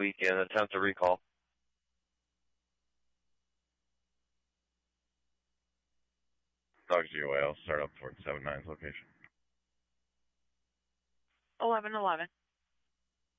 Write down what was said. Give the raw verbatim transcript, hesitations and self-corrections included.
weekend. Attempt to recall. Dogs G O A, I'll start up towards seven nine's location. eleven eleven.